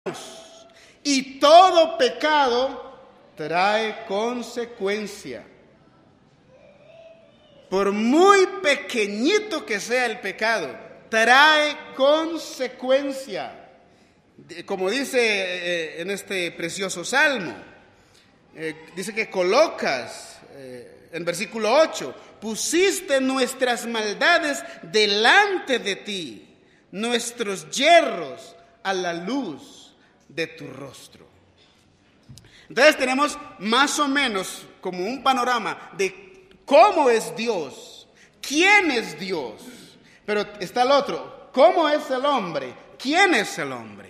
Y todo pecado trae consecuencia. Por muy pequeñito que sea el pecado, trae consecuencia. Como dice en este precioso salmo, dice que colocas en versículo 8, pusiste nuestras maldades delante de ti, nuestros yerros a la luz de tu rostro. Entonces tenemos más o menos como un panorama de cómo es Dios, quién es Dios, pero está el otro, cómo es el hombre, quién es el hombre.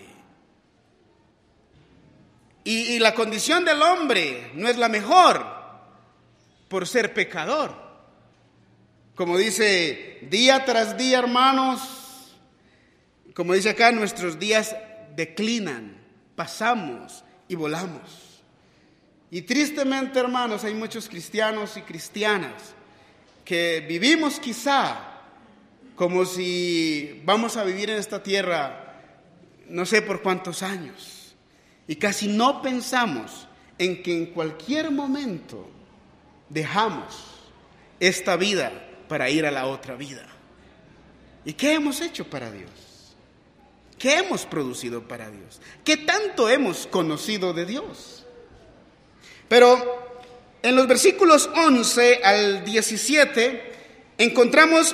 Y la condición del hombre no es la mejor por ser pecador. Como dice, día tras día, hermanos, como dice acá, nuestros días declinan, pasamos y volamos. Y tristemente, hermanos, hay muchos cristianos y cristianas que vivimos quizá como si vamos a vivir en esta tierra no sé por cuántos años. Y casi no pensamos en que en cualquier momento dejamos esta vida para ir a la otra vida. ¿Y qué hemos hecho para Dios? ¿Qué hemos producido para Dios? ¿Qué tanto hemos conocido de Dios? Pero en los versículos 11 al 17 encontramos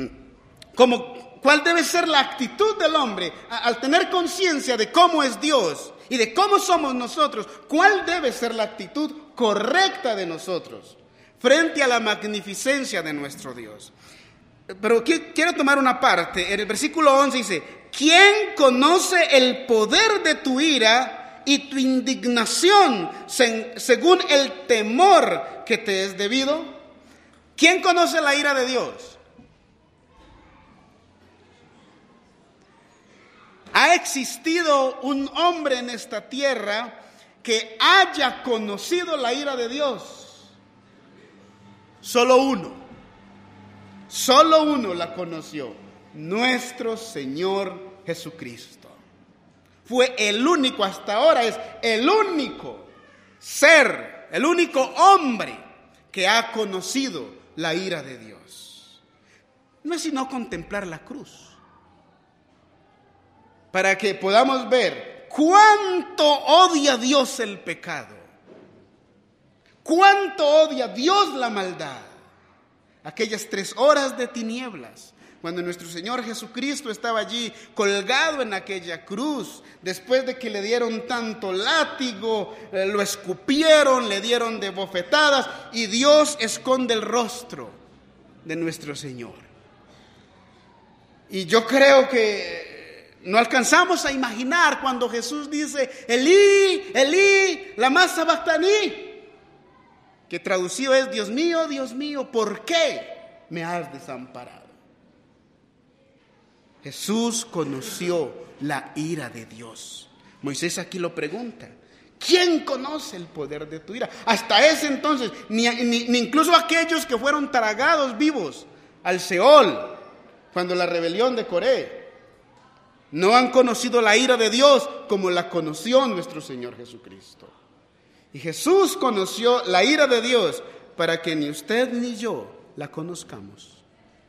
cuál debe ser la actitud del hombre al tener conciencia de cómo es Dios y de cómo somos nosotros. ¿Cuál debe ser la actitud correcta de nosotros frente a la magnificencia de nuestro Dios? Pero quiero tomar una parte. En el versículo 11 dice, ¿quién conoce el poder de tu ira y tu indignación según el temor que te es debido? ¿Quién conoce la ira de Dios? ¿Ha existido un hombre en esta tierra que haya conocido la ira de Dios? Solo uno. Solo uno la conoció, nuestro Señor Jesucristo. Fue el único, hasta ahora es el único ser, el único hombre que ha conocido la ira de Dios. No es sino contemplar la cruz, para que podamos ver cuánto odia Dios el pecado, cuánto odia Dios la maldad. Aquellas 3 horas de tinieblas, cuando nuestro Señor Jesucristo estaba allí colgado en aquella cruz, después de que le dieron tanto látigo, lo escupieron, le dieron de bofetadas, y Dios esconde el rostro de nuestro Señor. Y yo creo que no alcanzamos a imaginar cuando Jesús dice, Elí, Elí, lama sabactaní, que traducido es, Dios mío, ¿por qué me has desamparado? Jesús conoció la ira de Dios. Moisés aquí lo pregunta, ¿quién conoce el poder de tu ira? Hasta ese entonces, ni incluso aquellos que fueron tragados vivos al Seol, cuando la rebelión de Coré, no han conocido la ira de Dios como la conoció nuestro Señor Jesucristo. Y Jesús conoció la ira de Dios para que ni usted ni yo la conozcamos.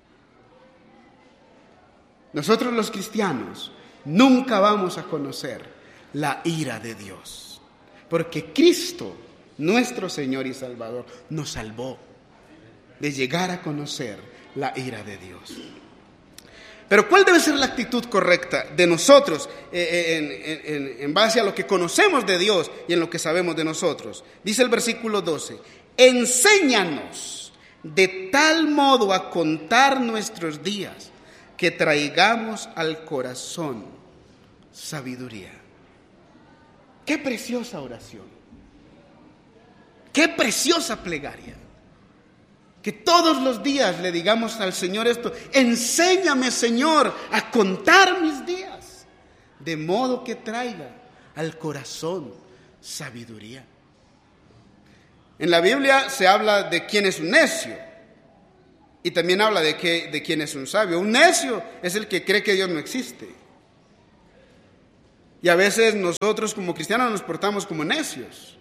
Nosotros los cristianos nunca vamos a conocer la ira de Dios, porque Cristo, nuestro Señor y Salvador, nos salvó de llegar a conocer la ira de Dios. Pero ¿cuál debe ser la actitud correcta de nosotros en base a lo que conocemos de Dios y en lo que sabemos de nosotros? Dice el versículo 12, enséñanos de tal modo a contar nuestros días que traigamos al corazón sabiduría. Qué preciosa oración, qué preciosa plegaria. Que todos los días le digamos al Señor esto, enséñame, Señor, a contar mis días, de modo que traiga al corazón sabiduría. En la Biblia se habla de quién es un necio, y también habla de quién es un sabio. Un necio es el que cree que Dios no existe. Y a veces nosotros como cristianos nos portamos como necios.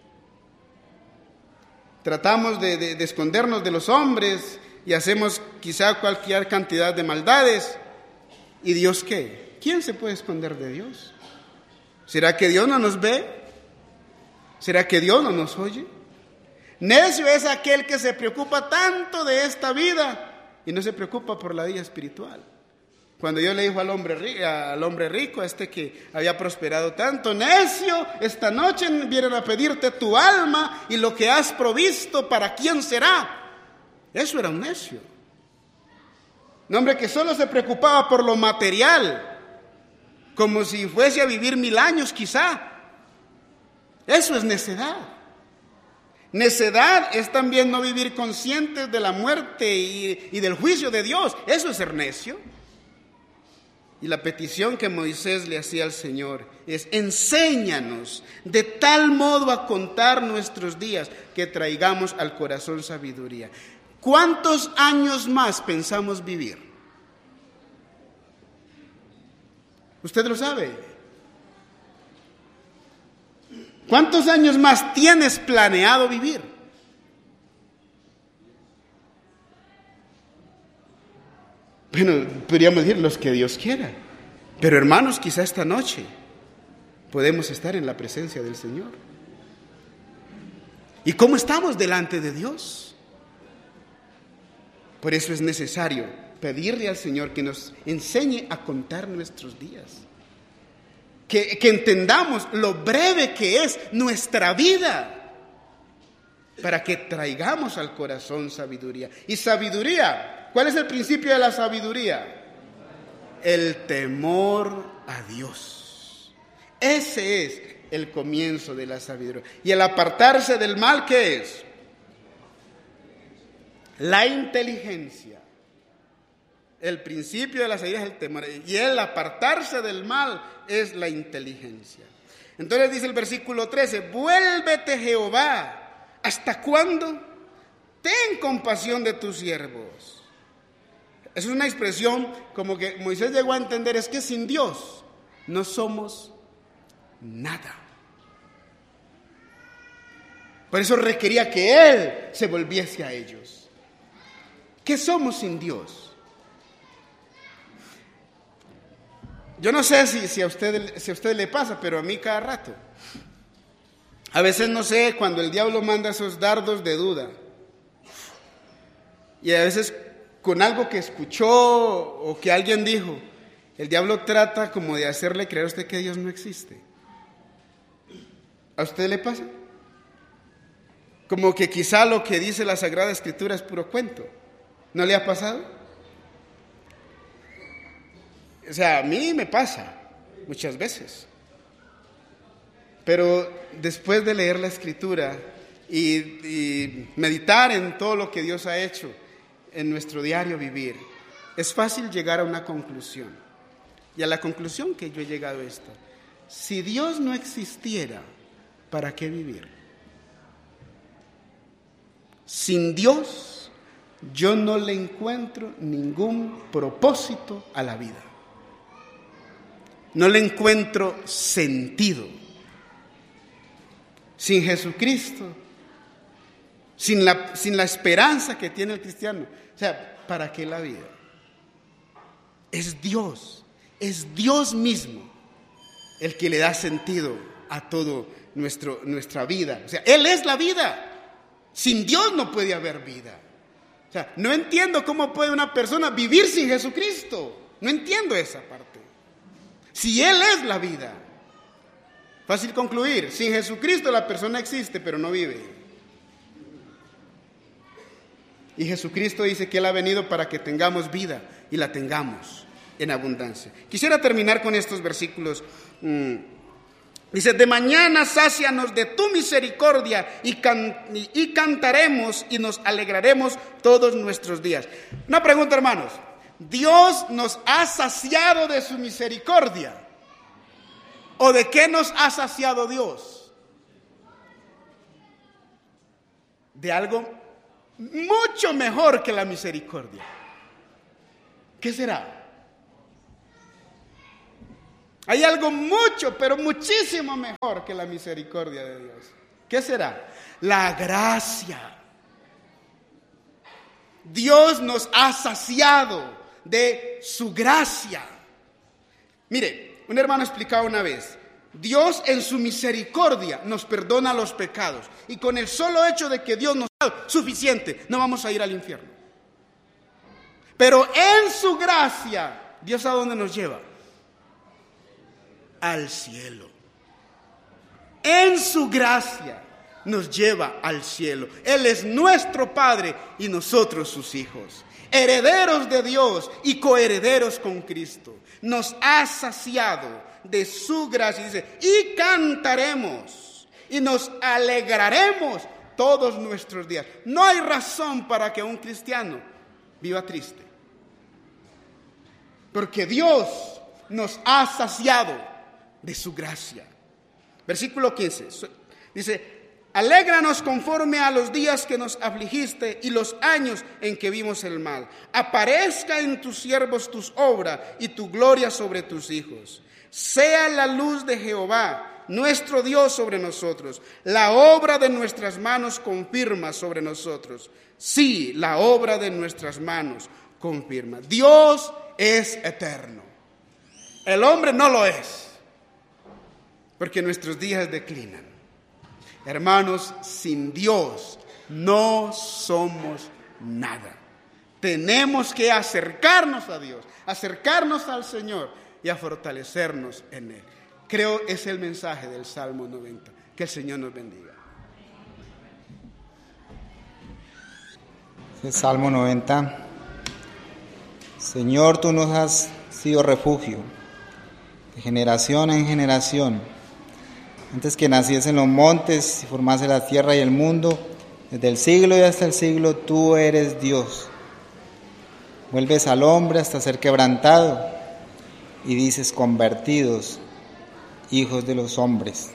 Tratamos de escondernos de los hombres y hacemos quizá cualquier cantidad de maldades. ¿Y Dios qué? ¿Quién se puede esconder de Dios? ¿Será que Dios no nos ve? ¿Será que Dios no nos oye? Necio es aquel que se preocupa tanto de esta vida y no se preocupa por la vida espiritual. Cuando Dios le dijo al hombre rico, que había prosperado tanto: necio, esta noche vienen a pedirte tu alma y lo que has provisto, ¿para quién será? Eso era un necio. Un hombre que solo se preocupaba por lo material, como si fuese a vivir 1000 años quizá. Eso es necedad. Necedad es también no vivir conscientes de la muerte y del juicio de Dios. Eso es ser necio. Y la petición que Moisés le hacía al Señor es: enséñanos de tal modo a contar nuestros días que traigamos al corazón sabiduría. ¿Cuántos años más pensamos vivir? Usted lo sabe. ¿Cuántos años más tienes planeado vivir? Bueno, podríamos decir los que Dios quiera. Pero hermanos, quizá esta noche podemos estar en la presencia del Señor. ¿Y cómo estamos delante de Dios? Por eso es necesario pedirle al Señor que nos enseñe a contar nuestros días. Que entendamos lo breve que es nuestra vida, para que traigamos al corazón sabiduría. Y sabiduría, ¿cuál es el principio de la sabiduría? El temor a Dios. Ese es el comienzo de la sabiduría. Y el apartarse del mal, ¿qué es? La inteligencia. El principio de la sabiduría es el temor, y el apartarse del mal es la inteligencia. Entonces dice el versículo 13: vuélvete, Jehová, ¿hasta cuándo? Ten compasión de tus siervos. Es una expresión como que Moisés llegó a entender: es que sin Dios no somos nada. Por eso requería que Él se volviese a ellos. ¿Qué somos sin Dios? Yo no sé si a usted le pasa, pero a mí cada rato. A veces, no sé, cuando el diablo manda esos dardos de duda, y a veces con algo que escuchó o que alguien dijo, el diablo trata como de hacerle creer a usted que Dios no existe. ¿A usted le pasa? Como que quizá lo que dice la Sagrada Escritura es puro cuento. ¿No le ha pasado? O sea, a mí me pasa muchas veces. Pero después de leer la Escritura y meditar en todo lo que Dios ha hecho en nuestro diario vivir, es fácil llegar a una conclusión. Y a la conclusión que yo he llegado es esta: si Dios no existiera, ¿para qué vivir? Sin Dios, yo no le encuentro ningún propósito a la vida. No le encuentro sentido. Sin Jesucristo, sin la esperanza que tiene el cristiano, o sea, ¿para qué la vida? Es Dios mismo el que le da sentido a todo nuestra vida. O sea, Él es la vida. Sin Dios no puede haber vida. O sea, no entiendo cómo puede una persona vivir sin Jesucristo. No entiendo esa parte. Si Él es la vida. Fácil concluir: sin Jesucristo la persona existe, pero no vive. Y Jesucristo dice que Él ha venido para que tengamos vida y la tengamos en abundancia. Quisiera terminar con estos versículos. Dice: de mañana sácianos de tu misericordia y cantaremos y nos alegraremos todos nuestros días. Una pregunta, hermanos: ¿Dios nos ha saciado de su misericordia? ¿O de qué nos ha saciado Dios? De algo mucho mejor que la misericordia. ¿Qué será? Hay algo mucho, pero muchísimo mejor que la misericordia de Dios. ¿Qué será? La gracia. Dios nos ha saciado de su gracia. Mire, un hermano explicaba una vez, Dios en su misericordia nos perdona los pecados. Y con el solo hecho de que Dios nos ha dado suficiente, no vamos a ir al infierno. Pero en su gracia, ¿Dios a dónde nos lleva? Al cielo. En su gracia nos lleva al cielo. Él es nuestro Padre y nosotros sus hijos, herederos de Dios y coherederos con Cristo. Nos ha saciado de su gracia, dice, y cantaremos y nos alegraremos todos nuestros días. No hay razón para que un cristiano viva triste, porque Dios nos ha saciado de su gracia. Versículo 15 dice, alégranos conforme a los días que nos afligiste y los años en que vimos el mal. Aparezca en tus siervos tus obras y tu gloria sobre tus hijos. Sea la luz de Jehová, nuestro Dios, sobre nosotros. La obra de nuestras manos confirma sobre nosotros. Sí, la obra de nuestras manos confirma. Dios es eterno. El hombre no lo es, porque nuestros días declinan. Hermanos, sin Dios no somos nada. Tenemos que acercarnos a Dios, acercarnos al Señor y a fortalecernos en Él. Creo es el mensaje del Salmo 90. Que el Señor nos bendiga. El Salmo 90. Señor, tú nos has sido refugio de generación en generación. Antes que naciesen los montes y formase la tierra y el mundo, desde el siglo y hasta el siglo, tú eres Dios. Vuelves al hombre hasta ser quebrantado y dices, convertidos, hijos de los hombres.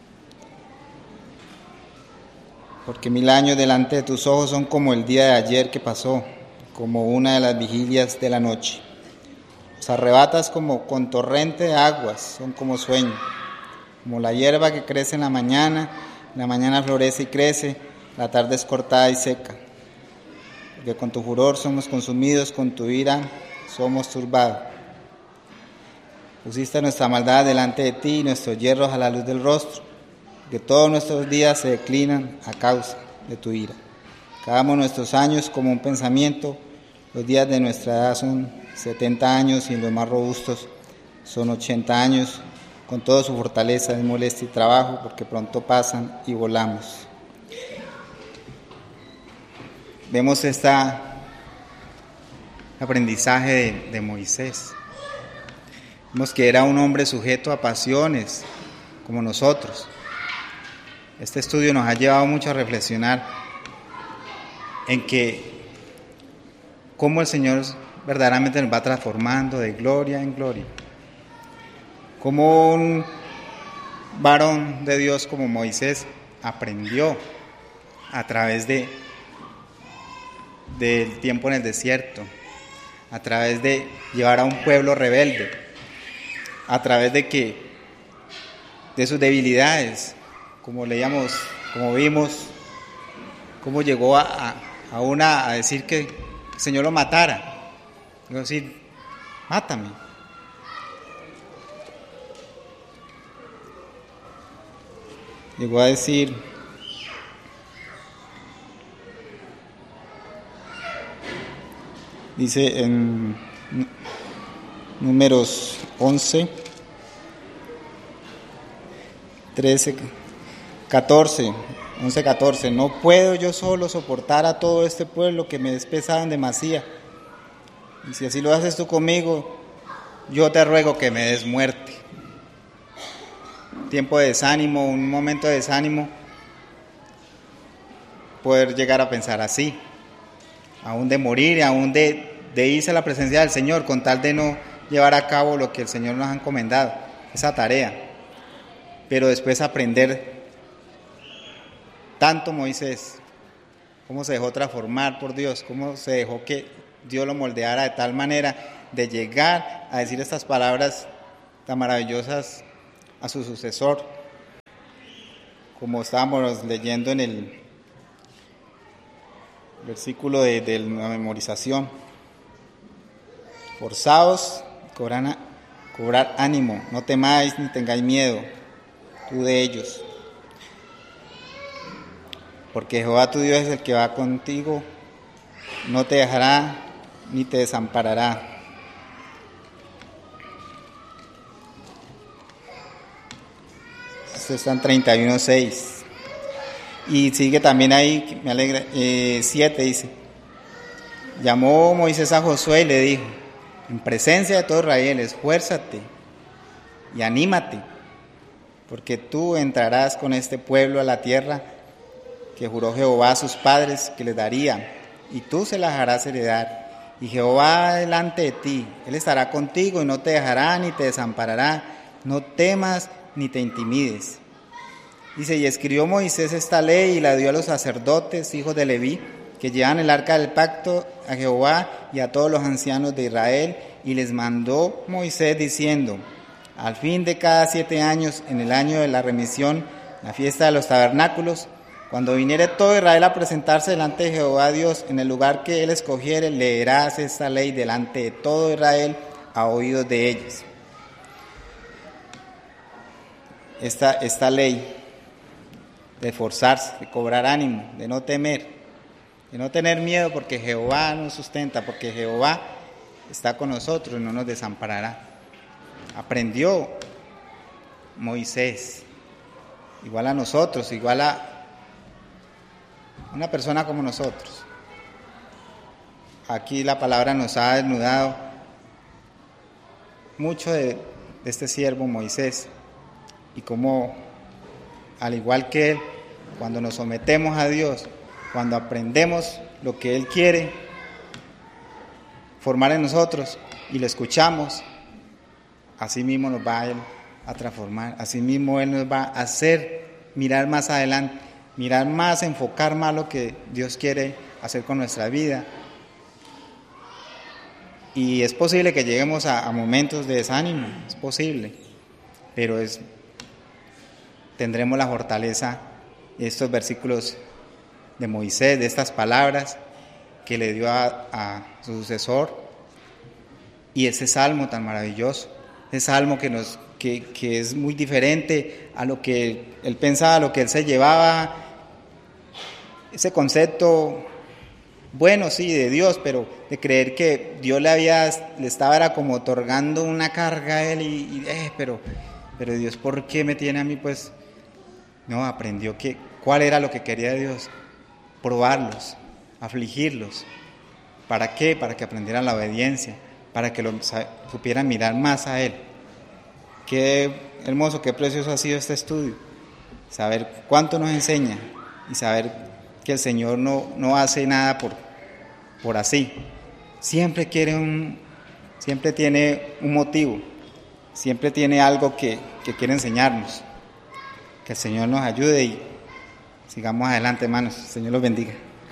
Porque 1000 años delante de tus ojos son como el día de ayer que pasó, como una de las vigilias de la noche. Los arrebatas como con torrente de aguas, son como sueño. Como la hierba que crece en la mañana florece y crece, la tarde es cortada y seca. Porque con tu furor somos consumidos, con tu ira somos turbados. Pusiste nuestra maldad delante de ti y nuestros hierros a la luz del rostro, que todos nuestros días se declinan a causa de tu ira. Acabamos nuestros años como un pensamiento, los días de nuestra edad son 70 años y los más robustos son 80 años. Con toda su fortaleza es molestia y trabajo, porque pronto pasan y volamos. Vemos este aprendizaje de Moisés. Vemos que era un hombre sujeto a pasiones, como nosotros. Este estudio nos ha llevado mucho a reflexionar en que cómo el Señor verdaderamente nos va transformando de gloria en gloria. Como un varón de Dios como Moisés aprendió a través del tiempo en el desierto, a través de llevar a un pueblo rebelde, a través de sus debilidades, como leíamos, como vimos, cómo llegó a decir que el Señor lo matara, a decir, mátame. Llegó a decir, dice en Números 11, 13, 14, 11, 14, no puedo yo solo soportar a todo este pueblo que me es pesado en demasía, y si así lo haces tú conmigo, yo te ruego que me des muerte. Tiempo de desánimo, un momento de desánimo, poder llegar a pensar así, aún de morir, aún de irse a la presencia del Señor, con tal de no llevar a cabo lo que el Señor nos ha encomendado, esa tarea. Pero después aprender tanto Moisés, cómo se dejó transformar por Dios, cómo se dejó que Dios lo moldeara de tal manera de llegar a decir estas palabras tan maravillosas a su sucesor, como estábamos leyendo en el versículo de la memorización. Forzaos, cobrar ánimo, no temáis ni tengáis miedo, tú de ellos. Porque Jehová tu Dios es el que va contigo, no te dejará ni te desamparará. Esto está en 31:6. Y sigue también ahí, me alegra, 7 dice: llamó Moisés a Josué y le dijo, en presencia de todo Israel, esfuérzate y anímate, porque tú entrarás con este pueblo a la tierra que juró Jehová a sus padres que les daría, y tú se las harás heredar. Y Jehová va delante de ti, Él estará contigo y no te dejará ni te desamparará. No temas ni te intimides. Dice, y escribió Moisés esta ley y la dio a los sacerdotes, hijos de Leví, que llevan el arca del pacto a Jehová y a todos los ancianos de Israel, y les mandó Moisés diciendo, al fin de cada 7 años, en el año de la remisión, la fiesta de los tabernáculos, cuando viniere todo Israel a presentarse delante de Jehová Dios, en el lugar que Él escogiere, leerás esta ley delante de todo Israel a oídos de ellos. Esta ley de esforzarse, de cobrar ánimo, de no temer, de no tener miedo, porque Jehová nos sustenta, porque Jehová está con nosotros y no nos desamparará. Aprendió Moisés, igual a nosotros, igual a una persona como nosotros. Aquí la palabra nos ha desnudado mucho de este siervo Moisés, y cómo, al igual que él, cuando nos sometemos a Dios, cuando aprendemos lo que Él quiere formar en nosotros y lo escuchamos, así mismo nos va Él a transformar, así mismo Él nos va a hacer mirar más adelante, mirar más, enfocar más lo que Dios quiere hacer con nuestra vida. Y es posible que lleguemos a momentos de desánimo, es posible, pero tendremos la fortaleza de estos versículos de Moisés, de estas palabras que le dio a su sucesor, y ese salmo tan maravilloso, ese salmo que es muy diferente a lo que él pensaba, a lo que él se llevaba, ese concepto bueno, sí, de Dios, pero de creer que Dios le estaba como otorgando una carga a él, pero Dios, ¿por qué me tiene a mí? Pues no, aprendió cuál era lo que quería Dios, probarlos, afligirlos. ¿Para qué? Para que aprendieran la obediencia, para que supieran mirar más a Él. Qué hermoso, qué precioso ha sido este estudio, saber cuánto nos enseña y saber que el Señor no hace nada por así. Siempre tiene un motivo, siempre tiene algo que quiere enseñarnos. Que el Señor nos ayude y sigamos adelante, hermanos. El Señor los bendiga.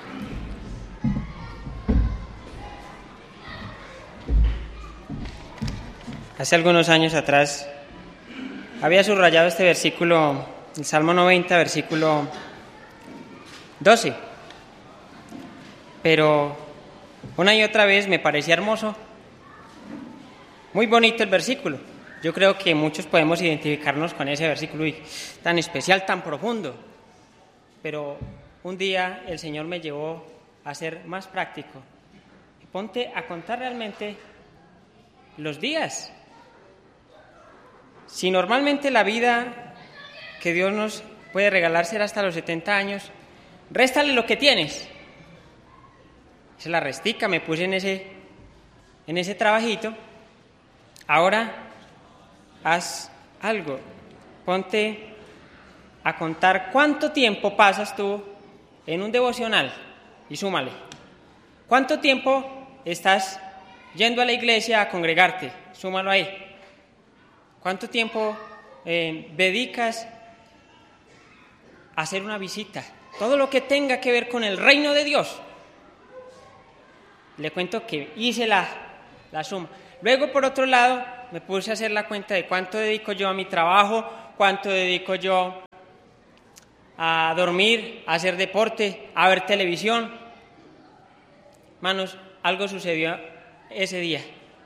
Hace algunos años atrás había subrayado este versículo, el Salmo 90, versículo 12. Pero una y otra vez me parecía hermoso, muy bonito el versículo. Yo creo que muchos podemos identificarnos con ese versículo tan especial, tan profundo. Pero un día el Señor me llevó a ser más práctico. Y ponte a contar realmente los días. Si normalmente la vida que Dios nos puede regalar será hasta los 70 años, réstale lo que tienes. Esa es la restica, me puse en ese trabajito. Ahora haz algo, ponte a contar cuánto tiempo pasas tú en un devocional y súmale. ¿Cuánto tiempo estás yendo a la iglesia a congregarte? Súmalo ahí. ¿Cuánto tiempo dedicas a hacer una visita? Todo lo que tenga que ver con el reino de Dios. Le cuento que hice la suma. Luego, por otro lado, me puse a hacer la cuenta de cuánto dedico yo a mi trabajo, cuánto dedico yo a dormir, a hacer deporte, a ver televisión. Hermanos, algo sucedió ese día.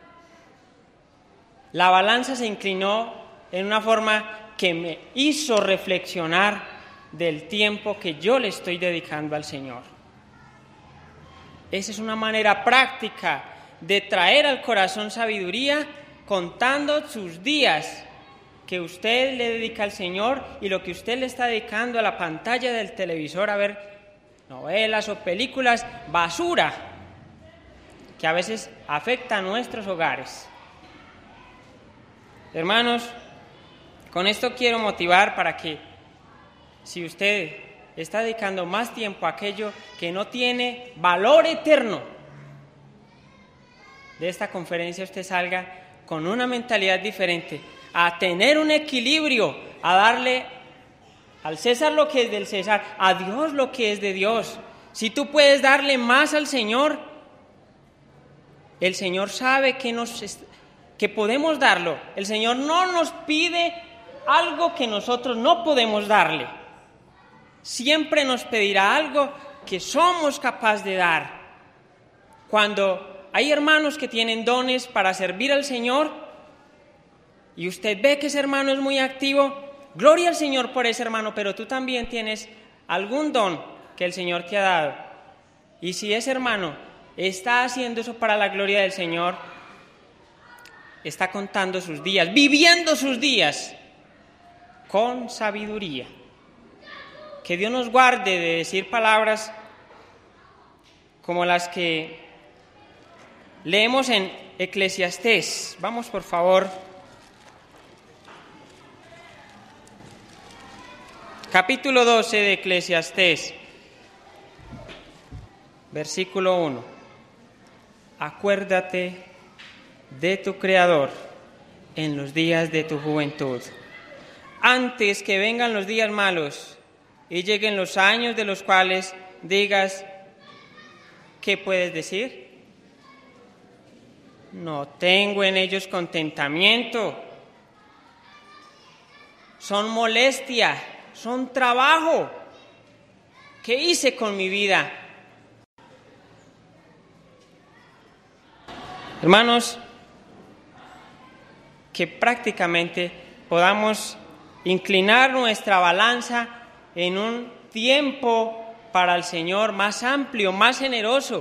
La balanza se inclinó en una forma que me hizo reflexionar del tiempo que yo le estoy dedicando al Señor. Esa es una manera práctica de traer al corazón sabiduría, contando sus días que usted le dedica al Señor y lo que usted le está dedicando a la pantalla del televisor a ver novelas o películas basura que a veces afecta a nuestros hogares. Hermanos, con esto quiero motivar para que si usted está dedicando más tiempo a aquello que no tiene valor eterno, de esta conferencia usted salga con una mentalidad diferente, a tener un equilibrio, a darle al César lo que es del César, a Dios lo que es de Dios. Si tú puedes darle más al Señor, el Señor sabe que podemos darlo. El Señor no nos pide algo que nosotros no podemos darle. Siempre nos pedirá algo que somos capaces de dar. Cuando hay hermanos que tienen dones para servir al Señor y usted ve que ese hermano es muy activo, gloria al Señor por ese hermano, pero tú también tienes algún don que el Señor te ha dado. Y si ese hermano está haciendo eso para la gloria del Señor, está contando sus días, viviendo sus días con sabiduría. Que Dios nos guarde de decir palabras como las que leemos en Eclesiastés. Vamos, por favor. Capítulo 12 de Eclesiastés, versículo 1. Acuérdate de tu Creador en los días de tu juventud, antes que vengan los días malos y lleguen los años de los cuales digas, ¿qué puedes decir? No tengo en ellos contentamiento, son molestia, son trabajo. ¿Qué hice con mi vida? Hermanos, que prácticamente podamos inclinar nuestra balanza en un tiempo para el Señor más amplio, más generoso,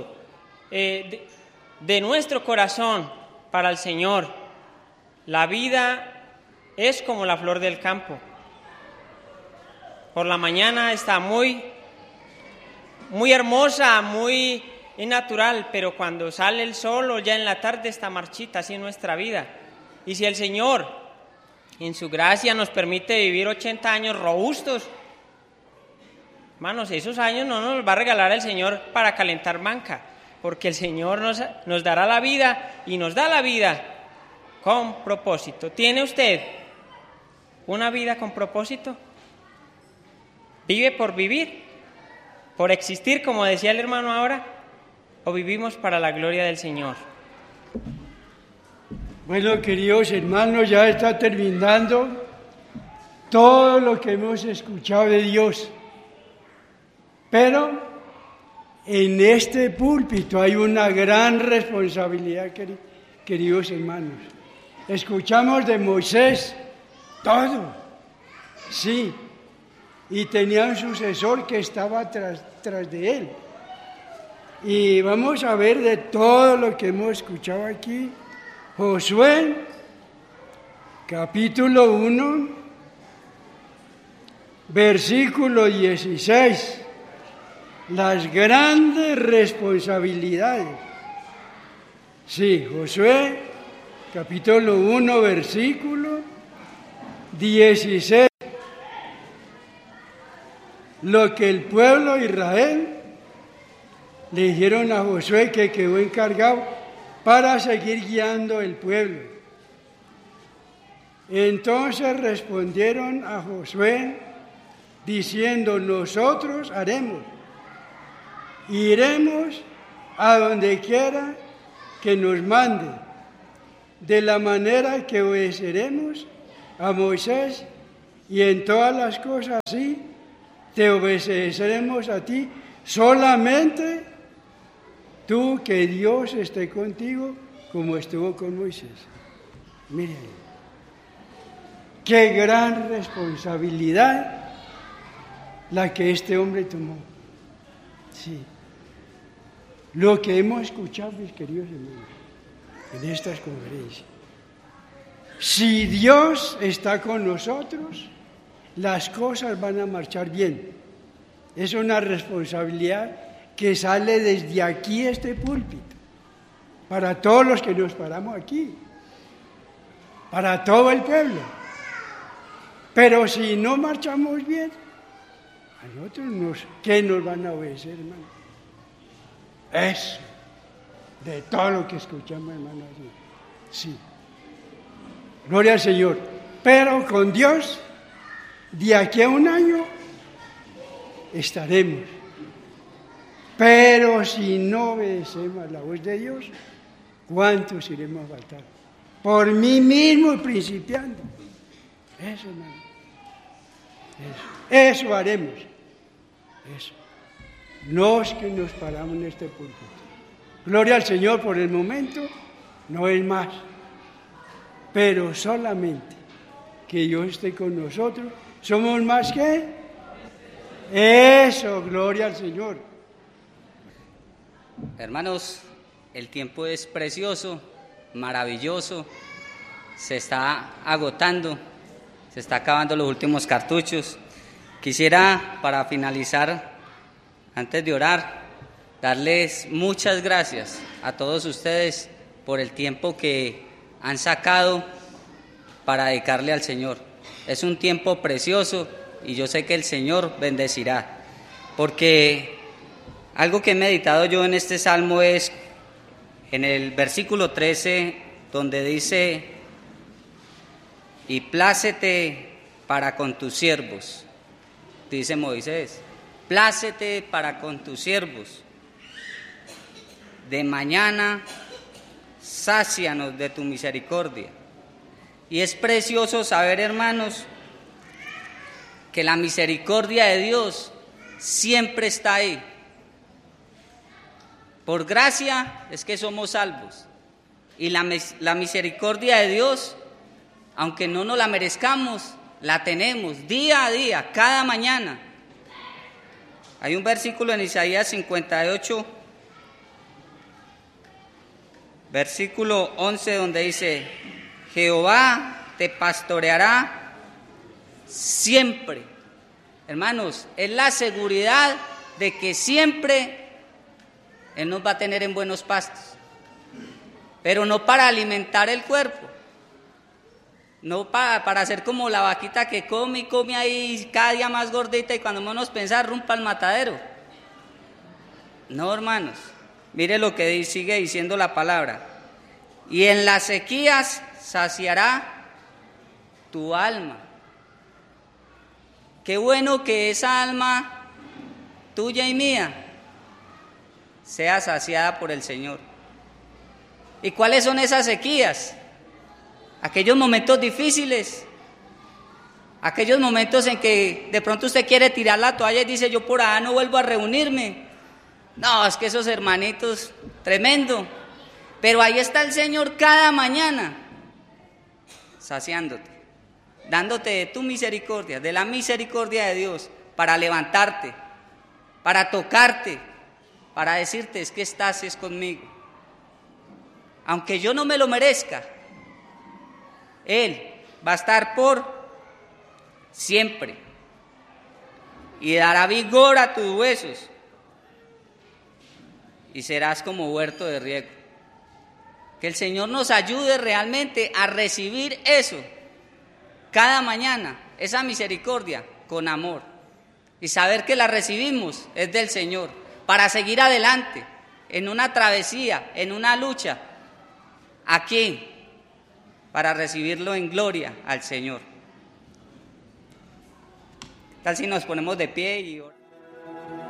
de nuestro corazón para el Señor. La vida es como la flor del campo. Por la mañana está muy hermosa, muy natural, pero cuando sale el sol o ya en la tarde está marchita, así es nuestra vida. Y si el Señor, en su gracia, nos permite vivir 80 años robustos, hermanos, esos años no nos los va a regalar el Señor para calentar banca, porque el Señor nos dará la vida y nos da la vida con propósito. ¿Tiene usted una vida con propósito? ¿Vive por vivir? ¿Por existir, como decía el hermano ahora? ¿O vivimos para la gloria del Señor? Bueno, queridos hermanos, ya está terminando todo lo que hemos escuchado de Dios. Pero en este púlpito hay una gran responsabilidad, queridos hermanos. Escuchamos de Moisés todo, sí, y tenía un sucesor que estaba tras de él. Y vamos a ver de todo lo que hemos escuchado aquí. Josué, capítulo 1, versículo 16. Las grandes responsabilidades. Sí, Josué, capítulo 1, versículo 16. Lo que el pueblo de Israel le dijeron a Josué, que quedó encargado para seguir guiando el pueblo. Entonces respondieron a Josué diciendo, nosotros haremos. Iremos a donde quiera que nos mande, de la manera que obedeceremos a Moisés, y en todas las cosas así te obedeceremos a ti, solamente tú, que Dios esté contigo como estuvo con Moisés. Miren, qué gran responsabilidad la que este hombre tomó. Sí, lo que hemos escuchado, mis queridos hermanos, en estas conferencias. Si Dios está con nosotros, las cosas van a marchar bien. Es una responsabilidad que sale desde aquí, este púlpito, para todos los que nos paramos aquí, para todo el pueblo. Pero si no marchamos bien, a nosotros ¿qué nos van a obedecer, hermano? Eso, de todo lo que escuchamos, hermano. Sí. Gloria al Señor. Pero con Dios, de aquí a un año, estaremos. Pero si no obedecemos la voz de Dios, ¿cuántos iremos a faltar? Por mí mismo principiando. Eso, hermano. Eso haremos. Eso. Los que nos paramos en este púlpito. Gloria al Señor, por el momento no es más. Pero solamente que Dios esté con nosotros, somos más que eso. Gloria al Señor. Hermanos, el tiempo es precioso, maravilloso, se está agotando, se está acabando los últimos cartuchos. Quisiera, para finalizar, antes de orar, darles muchas gracias a todos ustedes por el tiempo que han sacado para dedicarle al Señor. Es un tiempo precioso y yo sé que el Señor bendecirá, porque algo que he meditado yo en este salmo es en el versículo 13, donde dice: y plácete para con tus siervos, dice Moisés, plácete para con tus siervos, de mañana sácianos de tu misericordia. Y es precioso saber, hermanos, que la misericordia de Dios siempre está ahí. Por gracia es que somos salvos. Y la misericordia de Dios, aunque no nos la merezcamos, la tenemos día a día, cada mañana. Hay un versículo en Isaías 58, versículo 11, donde dice: Jehová te pastoreará siempre. Hermanos, es la seguridad de que siempre Él nos va a tener en buenos pastos, pero no para alimentar el cuerpo, no para ser como la vaquita que come y come ahí cada día más gordita y cuando menos pensar rumpa al matadero. No, hermanos, mire lo que sigue diciendo la palabra: y en las sequías saciará tu alma. Qué bueno que esa alma tuya y mía sea saciada por el Señor. ¿Y cuáles son esas sequías? Aquellos momentos difíciles, aquellos momentos en que de pronto usted quiere tirar la toalla y dice: yo por allá no vuelvo a reunirme. No, es que esos hermanitos, tremendo. Pero ahí está el Señor cada mañana, saciándote, dándote de tu misericordia, de la misericordia de Dios, para levantarte, para tocarte, para decirte: es que estás conmigo. Aunque yo no me lo merezca, Él va a estar por siempre y dará vigor a tus huesos y serás como huerto de riego. Que el Señor nos ayude realmente a recibir eso cada mañana, esa misericordia con amor, y saber que la recibimos es del Señor, para seguir adelante en una travesía, en una lucha, aquí, para recibirlo en gloria al Señor. ¿Qué tal si nos ponemos de pie y oramos?